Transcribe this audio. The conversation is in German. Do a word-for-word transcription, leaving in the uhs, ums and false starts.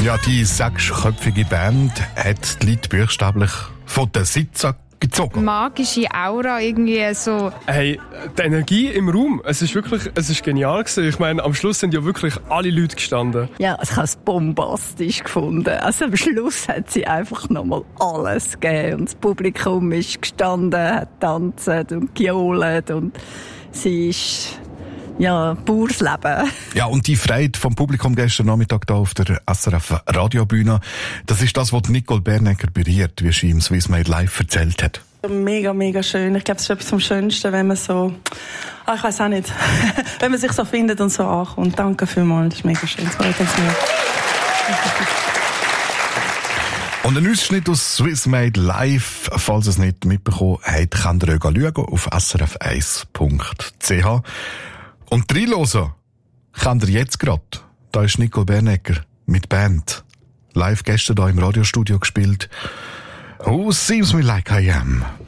Ja, die sechsköpfige Band hat die Leute buchstäblich von den Sitzen gezogen. Magische Aura irgendwie so. Hey, die Energie im Raum, es ist wirklich, es ist genial gewesen. Ich meine, am Schluss sind ja wirklich alle Leute gestanden. Ja, ich habe es bombastisch gefunden. Also am Schluss hat sie einfach nochmal alles gegeben. Und das Publikum ist gestanden, hat tanzt und gejohlt und sie ist, ja, pures Leben. Ja, und die Freude vom Publikum gestern Nachmittag da auf der S R F-Radiobühne, das ist das, was Nicole Bernecker berührt, wie sie im Swiss Made Live erzählt hat. Mega, mega schön. Ich glaube, es ist etwas vom Schönsten, wenn man so, ah, ich weiss auch nicht, wenn man sich so findet und so ankommt. Danke vielmals, das ist mega schön. Das freut uns mehr. Und ein Ausschnitt aus Swiss Made Live, falls ihr es nicht mitbekommen habt, könnt ihr euch schauen auf s r f eins punkt c h. Und reinhören könnt ihr jetzt gerade. Da ist Nicole Bernecker mit Band. Live gestern da im Radiostudio gespielt. Oh, seems me like I am.